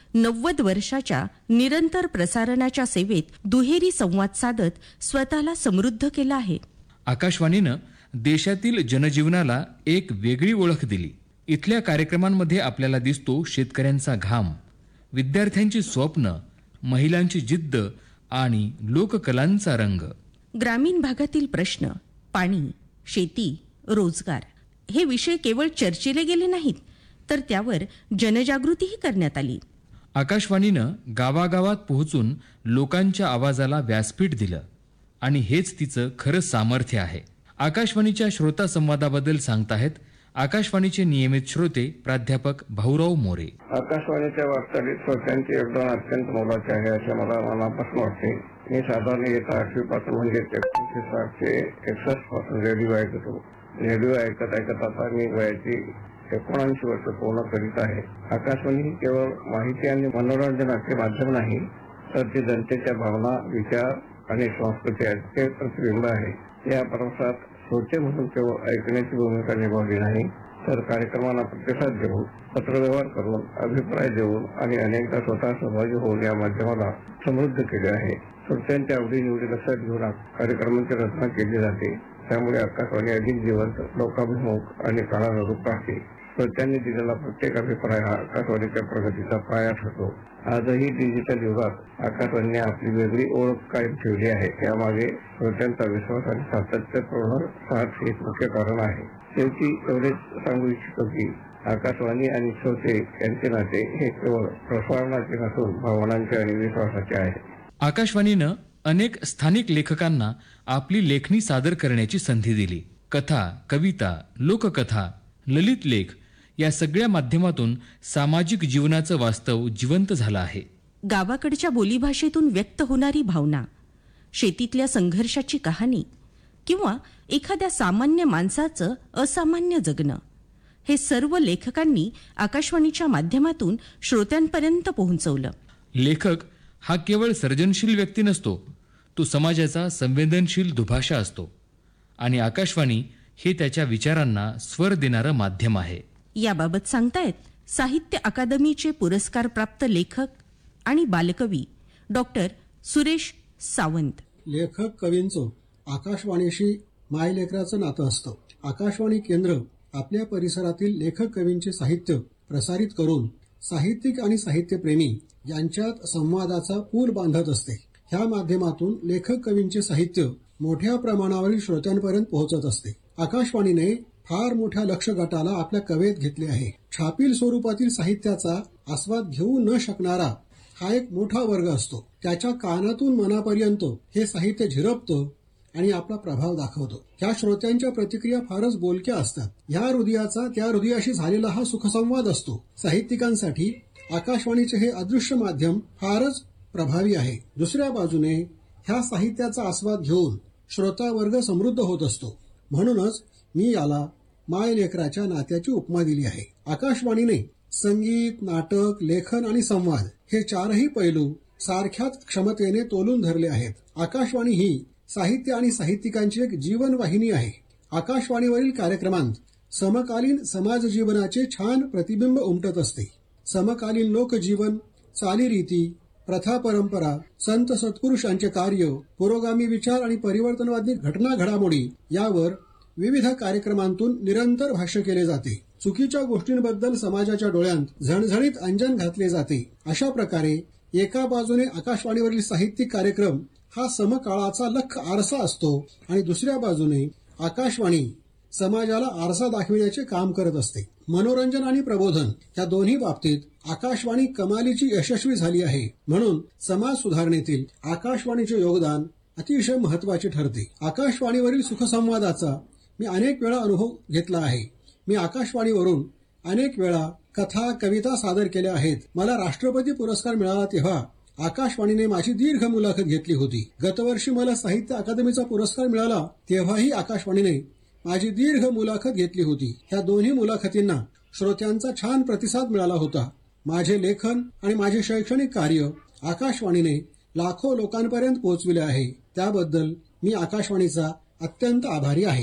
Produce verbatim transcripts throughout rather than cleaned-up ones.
नव्वद वर्षाच्या निरंतर प्रसारणाच्या सेवेत दुहेरी संवाद साधत स्वतःला समृद्ध केला आहे. आकाशवाणीनं देशातील जनजीवनाला एक वेगळी ओळख दिली. इथल्या कार्यक्रमांमध्ये आपल्याला दिसतो शेतकऱ्यांचा घाम, विद्यार्थ्यांची स्वप्न, महिलांची जिद्द आणि लोककलांचा रंग. ग्रामीण भागातील प्रश्न, पाणी, शेती, रोजगार हे विषय केवळ चर्चिले गेले नाहीत, तर त्यावर जनजागृतीही करण्यात आली. आकाशवाणीनं गावागावात पोहोचून लोकांच्या आवाजाला व्यासपीठ दिलं आणि हेच तिचं खरं सामर्थ्य आहे. आकाशवाणीच्या श्रोता संवादाबद्दल सांगताहेत आकाशवाणीचे नियमित श्रोते प्राध्यापक भाऊराव मोरे. आकाशवाणीच्या वाटचालीत श्रोत्यांचे योगदान अत्यंत मोलाचे आहे असे मला मनापासून वाटते. मी साधारण येता आठवी पासून म्हणजे एकोणीसशे सातशे एकसष्ट पासून रेडिओ ऐकत होतो. रेडिओ ऐकत ऐकत आता मी वयाची एकोणऐंशी वर्ष पूर्ण करीत आहे. आकाशवाणी ही केवळ माहिती आणि मनोरंजनाचे माध्यम नाही, तर ती जनतेच्या भावना, विचार आणि संस्कृती यांचे प्रतिबिंब आहे. या प्रवासात श्रोते म्हणून केवळ ऐकण्याची भूमिका निभावली नाही, तर कार्यक्रमाला प्रतिसाद देऊन, पत्रव्यवहार करून, अभिप्राय देऊन आणि अनेकदा स्वतः सहभागी होऊन या माध्यमाला समृद्ध केले आहे. श्रोत्यांच्या आवडीनिवडी लक्षात घेऊन कार्यक्रमांची रचना केली जाते. त्यामुळे आकाशवाणी अधिक जिवंत, लोकाभिमुख आणि काळानुरूप राहते. श्रोत्यांनी दिलेला प्रत्येक अभिप्राय हा आकाशवाणीच्या प्रगतीचा पाया ठरतो. आजही डिजिटल युगात आकाशवाणीने आपली वेगळी ओळख कायम ठेवली आहे. यामागे श्रोत्यांचा विश्वास आणि सातत्यपूर्ण साथ हे मुख्य कारण आहे. शेवटी एवढेच सांगू इच्छितो की आकाशवाणी आणि श्रोते यांचे नाते हे केवळ प्रसारणाचे नसून भावनांचे आणि विश्वासाचे आहे. आकाशवाणीनं अनेक स्थानिक लेखकांना आपली लेखणी सादर करण्याची संधी दिली. कथा, कविता, लोककथा, ललित लेख या सगळ्या माध्यमातून सामाजिक जीवनाचं वास्तव जिवंत झालं आहे. गावाकडच्या बोलीभाषेतून व्यक्त होणारी भावना, शेतीतल्या संघर्षाची कहाणी किंवा एखाद्या सामान्य माणसाचं असामान्य जगणं, हे सर्व लेखकांनी आकाशवाणीच्या माध्यमातून श्रोत्यांपर्यंत पोहोचवलं. लेखक हा केवळ सर्जनशील व्यक्ती नसतो, तो समाजाचा संवेदनशील दुभाषा असतो आणि आकाशवाणी हे त्याच्या विचारांना स्वर देणारं माध्यम आहे. याबाबत सांगतायत साहित्य अकादमीचे पुरस्कार प्राप्त लेखक आणि बालकवी डॉक्टर सुरेश सावंत. लेखक कवींचं आकाशवाणीशी मायलेकराचं नातं असतं. आकाशवाणी केंद्र आपल्या परिसरातील लेखक कवींचे साहित्य प्रसारित करून साहित्यिक आणि साहित्यप्रेमी यांच्यात संवादाचा पूल बांधत असते. ह्या माध्यमातून लेखक कवींचे साहित्य मोठ्या प्रमाणावरील श्रोत्यांपर्यंत पोहोचत असते. आकाशवाणीने फार मोठ्या लक्ष गटाला आपल्या कवेत घेतले आहे. छापील स्वरूपातील साहित्याचा आस्वाद घेऊ न शकणारा हा एक मोठा वर्ग असतो. त्याच्या कानातून मनापर्यंत हे साहित्य झिरपतं आणि आपला प्रभाव दाखवतो. ह्या श्रोत्यांच्या प्रतिक्रिया फारच बोलक्या असतात. ह्या हृदयाचा त्या हृदयाशी झालेला हा सुखसंवाद असतो. साहित्यिकांसाठी आकाशवाणीचे हे अदृश्य माध्यम फारच प्रभावी आहे. दुसऱ्या बाजूने ह्या साहित्याचा आस्वाद घेऊन श्रोता वर्ग समृद्ध होत असतो. म्हणूनच मी याला मायलेकराच्या नात्याची उपमा दिली आहे. आकाशवाणीने संगीत, नाटक, लेखन आणि संवाद हे चारही पैलू सारख्याच क्षमतेने तोलून धरले आहेत. आकाशवाणी ही साहित्य आणि साहित्यिकांची एक जीवनवाहिनी आहे. आकाशवाणीवरील कार्यक्रमांत समकालीन समाज जीवनाचे छान प्रतिबिंब उमटत असते. समकालीन लोकजीवन, चालीरीती, प्रथा परंपरा, संत सत्पुरुषांचे कार्य, पुरोगामी विचार आणि परिवर्तनवादी घटना घडामोडी यावर विविध कार्यक्रमांतून निरंतर भाष्य केले जाते. चुकीच्या गोष्टींबद्दल समाजाच्या डोळ्यांत झणझणीत अंजन घातले जाते. अशा प्रकारे एका बाजूने आकाशवाणीवरील साहित्यिक कार्यक्रम हा समकाळाचा लख आरसा असतो आणि दुसऱ्या बाजूने आकाशवाणी समाजाला आरसा दाखविण्याचे काम करत असते. मनोरंजन आणि प्रबोधन या दोन्ही बाबतीत आकाशवाणी कमालीची यशस्वी झाली आहे. म्हणून समाज सुधारणेतील आकाशवाणीचे योगदान अतिशय महत्वाचे ठरते. आकाशवाणीवरील सुखसंवादाचा मी अनेक वेळा अनुभव घेतला आहे. मी आकाशवाणीवरून अनेक वेळा कथा, कविता सादर केल्या आहेत. मला राष्ट्रपती पुरस्कार मिळाला तेव्हा आकाशवाणीने माझी दीर्घ मुलाखत घेतली होती. गतवर्षी मला साहित्य अकादमीचा पुरस्कार मिळाला तेव्हाही आकाशवाणीने माझी दीर्घ मुलाखत घेतली होती. ह्या दोन्ही मुलाखतींना श्रोत्यांचा छान प्रतिसाद मिळाला होता. माझे लेखन आणि माझे शैक्षणिक कार्य आकाशवाणीने लाखो लोकांपर्यंत पोहोचविले आहे. त्याबद्दल मी आकाशवाणीचा अत्यंत आभारी आहे.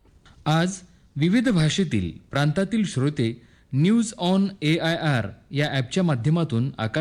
आज विविध भाषेतील प्रांतातील श्रोते news on A I R या ॲपच्या माध्यमातून आकाश